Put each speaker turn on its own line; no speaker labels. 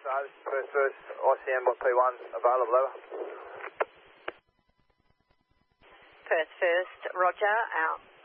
First, ICM on P1 available, over.
First, Roger, out.